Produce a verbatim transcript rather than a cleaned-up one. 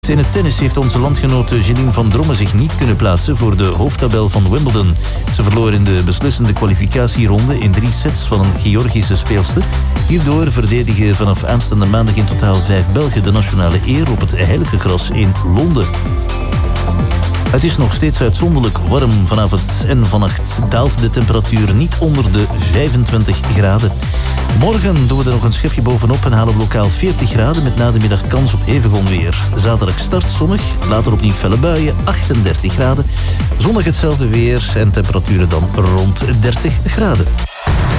In het tennis heeft onze landgenote Jeline van Drommen zich niet kunnen plaatsen voor de hoofdtabel van Wimbledon. Ze verloor in de beslissende kwalificatieronde in drie sets van een Georgische speelster. Hierdoor verdedigen vanaf aanstaande maandag in totaal vijf Belgen de nationale eer op het heilige gras in Londen. Het is nog steeds uitzonderlijk warm vanavond en vannacht daalt de temperatuur niet onder de vijfentwintig graden. Morgen doen we er nog een schepje bovenop en halen we lokaal veertig graden met na de middag kans op hevig onweer. Zaterdag start zonnig, later opnieuw felle buien, achtendertig graden. Zondag hetzelfde weer en temperaturen dan rond dertig graden.